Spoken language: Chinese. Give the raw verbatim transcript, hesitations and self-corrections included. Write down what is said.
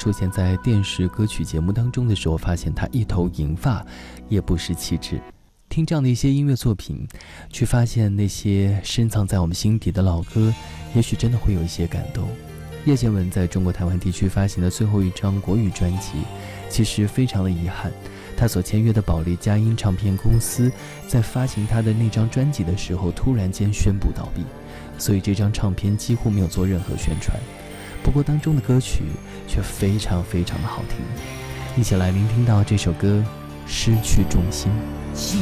出现在电视歌曲节目当中的时候，发现他一头银发，也不失气质。听这样的一些音乐作品，去发现那些深藏在我们心底的老歌，也许真的会有一些感动。叶倩文在中国台湾地区发行的最后一张国语专辑，其实非常的遗憾，他所签约的宝丽佳音唱片公司在发行他的那张专辑的时候，突然间宣布倒闭，所以这张唱片几乎没有做任何宣传。不过当中的歌曲却非常非常的好听，一起来聆听到这首歌《失去重心》。 心